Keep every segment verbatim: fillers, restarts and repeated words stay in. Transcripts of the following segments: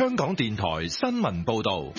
香港電台新聞報道。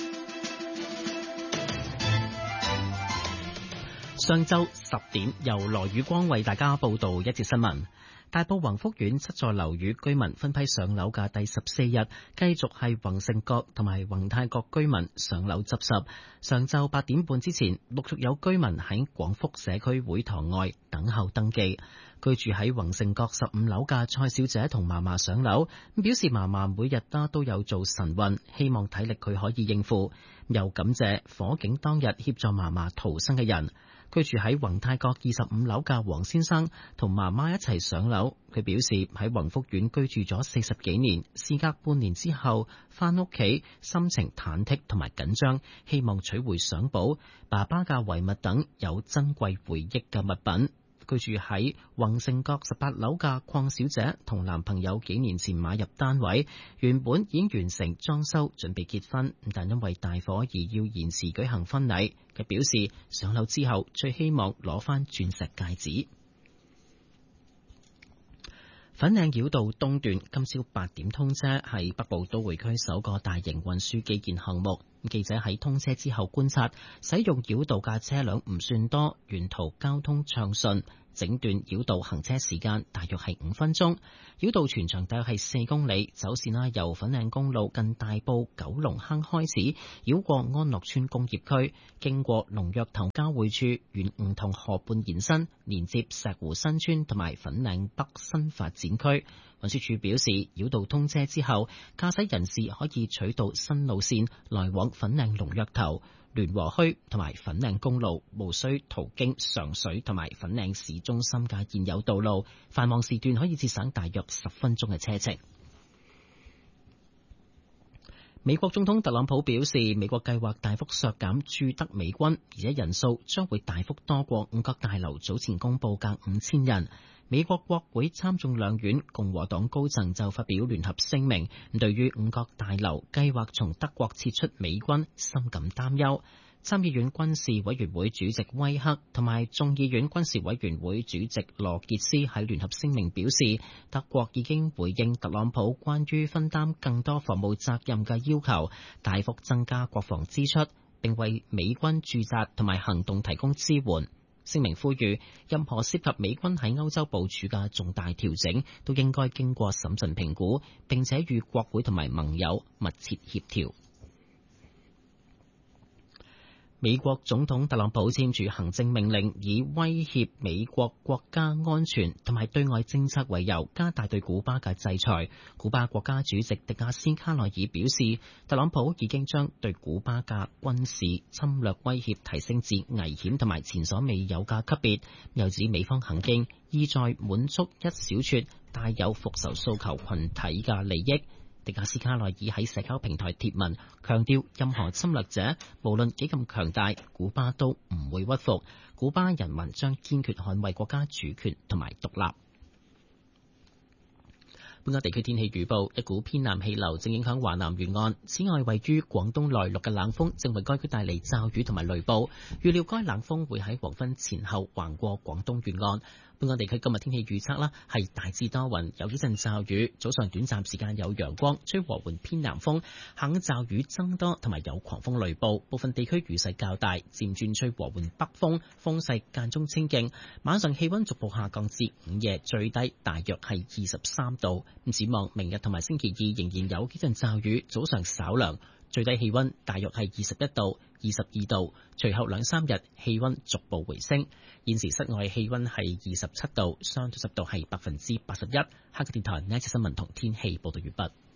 上晝十點，由羅宇光為大家報道一節新聞。大埔宏福苑七座樓宇居民分批上樓嘅第十四日，繼續係宏盛閣同埋宏泰閣居民上樓執拾。上晝八點半之前，陸續有居民喺廣福社區會堂外等候登記。居住喺宏盛閣十五樓嘅蔡小姐同嫲嫲上樓，表示嫲嫲每日啦都有做晨運，希望體力佢可以應付，又感謝火警當日協助嫲嫲逃生嘅人。居住喺宏泰閣二十五樓嘅黃先生同媽媽一齊上樓，佢表示喺宏福苑居住咗四十幾年，事隔半年之後返屋企，心情忐忑同埋緊張，希望取回相簿、爸爸嘅遺物等有珍貴回憶嘅物品。居住喺宏盛閣十八樓嘅鄺小姐同男朋友幾年前買入單位，原本已經完成裝修，準備結婚，但因為大火而要延遲舉行婚禮。佢表示上樓之後最希望攞返鑽石戒指。粉嶺繞道東段今朝八點通車，係北部都會區首個大型運輸基建項目。記者喺通車之後觀察，使用繞道嘅車輛唔算多，沿途交通暢順。整段繞道行車時間大約係五分鐘。繞道全長大約係四公里，走線啦由粉嶺公路近大埔九龍坑開始，繞過安樂村工業區，經過龍躍頭交匯處，沿梧桐河畔延伸，連接石湖新村同埋粉嶺北新發展區。運輸署表示，繞道通車之後，駕駛人士可以取道新路線來往粉嶺龍躍頭、聯和墟同埋粉嶺公路，無需途經上水同埋粉嶺市中心嘅現有道路，繁忙時段可以節省大約十分鐘嘅車程。美國總統特朗普表示，美國計劃大幅削減駐德美軍，而且人數將會大幅多過五角大樓早前公佈嘅五千人。美國國會參眾兩院共和黨高層就發表聯合聲明，對於五角大樓計劃從德國撤出美軍深感擔憂。參議院軍事委員會主席威克同埋眾議院軍事委員會主席羅傑斯喺聯合聲明表示，德國已經回應特朗普關於分擔更多防務責任嘅要求，大幅增加國防支出，並為美軍駐紮同埋行動提供支援。聲明呼籲，任何涉及美軍喺歐洲部署嘅重大調整，都應該經過審慎評估，並且與國會同埋盟友密切協調。美國總統特朗普簽署行政命令，以威脅美國國家安全同埋對外政策為由，加大對古巴嘅制裁。古巴國家主席迪亞斯卡內爾表示，特朗普已經將對古巴嘅軍事侵略威脅提升至危險同埋前所未有嘅級別。又指美方行徑意在滿足一小撮帶有復仇訴求群體嘅利益。迪亞斯卡內爾喺社交平台貼文強調，任何侵略者無論幾咁強大，古巴都唔會屈服，古巴人民將堅決捍衛國家主權同埋獨立。本港地區天氣預報，一股偏南氣流正影響華南沿岸，此外位於廣東內陸嘅冷鋒正為該區帶嚟驟雨同埋雷暴，預料該冷鋒會喺黃昏前後橫過廣東沿岸。本港地區今日天氣預測啦，係大致多雲，有幾陣驟雨，早上短暫時間有陽光，吹和緩偏南風，下午驟雨增多，同埋有狂風雷暴，部分地區雨勢較大，漸轉吹和緩北風，風勢間中清勁。晚上氣溫逐步下降至午夜最低大約係二十三度。咁展望明日同埋星期二仍然有幾陣驟雨，早上稍涼，最低氣溫大約係二十一度、二十二度。隨後兩三日氣溫逐步回升。現時室外氣溫係二十七度，相對濕度係百分之八十一。香港電台呢一次新聞同天氣報道完畢。